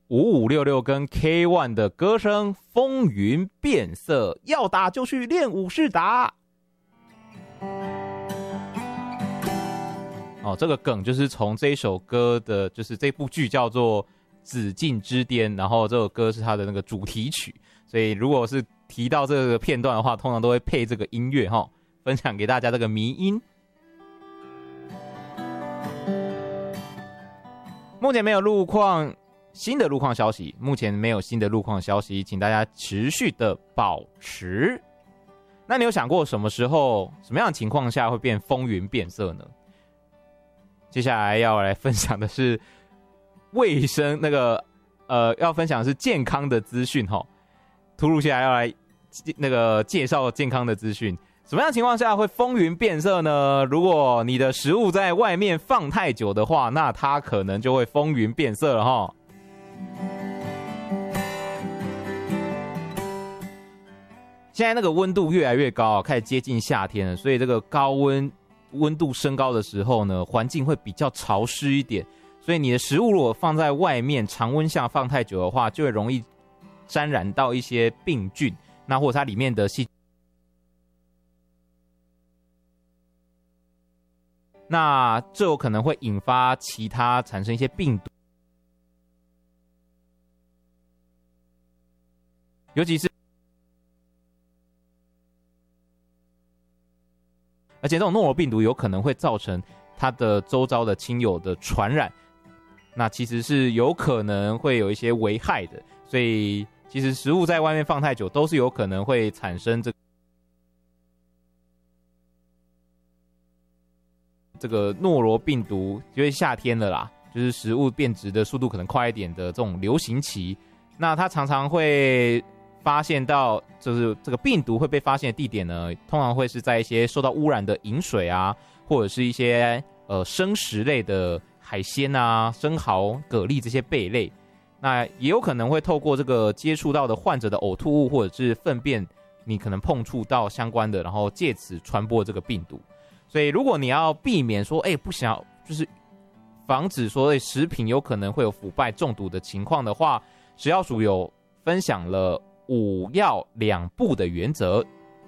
5566跟 K1 的歌声风云变色，要打就去练武士打。这个梗就是从这一首歌的，就是这部剧叫做《紫禁之巅》，然后这首歌是它的那个主题曲，所以如果是提到这个片段的话，通常都会配这个音乐分享给大家这个迷音。目前没有新的路况消息，请大家持续的保持。那你有想过什么样的情况下会变风云变色呢？接下来要来分享的是卫生要分享的是健康的资讯突如其来要来介绍健康的资讯。什么样的情况下会风云变色呢？如果你的食物在外面放太久的话，那它可能就会风云变色了现在那个温度越来越高开始接近夏天了，所以这个温度升高的时候呢，环境会比较潮湿一点，所以你的食物如果放在外面常温下放太久的话，就会容易沾染到一些病菌，那或者它里面的细，那这有可能会引发其他产生一些病毒，尤其是而且这种诺罗病毒有可能会造成它的周遭的亲友的传染，那其实是有可能会有一些危害的，所以其实食物在外面放太久都是有可能会产生这个诺罗病毒，因为夏天了啦，就是食物变质的速度可能快一点的这种流行期，那它常常会发现到，就是这个病毒会被发现的地点呢，通常会是在一些受到污染的饮水啊，或者是一些生食类的海鲜啊、生蚝、蛤蜊这些贝类。那也有可能会透过这个接触到的患者的呕吐物或者是粪便，你可能碰触到相关的，然后借此传播这个病毒。所以如果你要避免说，不想要就是防止说食品有可能会有腐败中毒的情况的话，食药署有分享了5要2不的原则。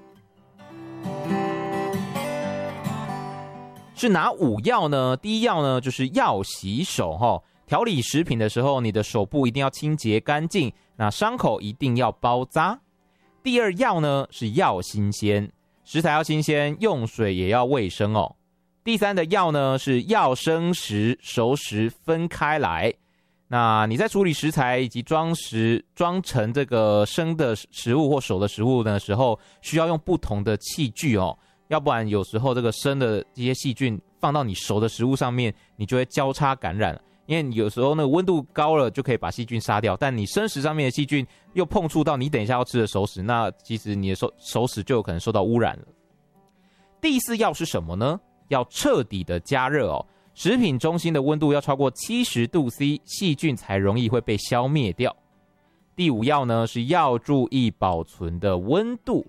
是哪5要呢？第一要呢，就是要洗手调理食品的时候，你的手部一定要清洁干净，那伤口一定要包扎。第二要呢，是要新鲜，食材要新鲜，用水也要卫生第三的要呢，是要生食、熟食分开来。那你在处理食材以及装成这个生的食物或熟的食物的时候，需要用不同的器具要不然有时候这个生的这些细菌放到你熟的食物上面，你就会交叉感染了。因为有时候那个温度高了就可以把细菌杀掉，但你生食上面的细菌又碰触到你等一下要吃的熟食，那其实你的熟食就有可能受到污染了。第四要是什么呢？要彻底的加热食品中心的温度要超过70度 C， 细菌才容易会被消灭掉。第5要呢，是要注意保存的温度，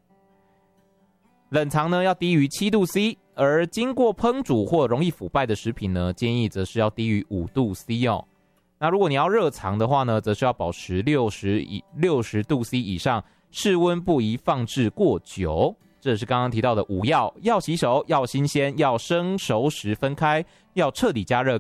冷藏呢要低于7度 C， 而经过烹煮或容易腐败的食品呢，建议则是要低于5度 C 那如果你要热藏的话呢，则是要保持60度 C 以上，室温不宜放置过久。这是刚刚提到的5要：要洗手，要新鲜，要生熟食分开，要彻底加热，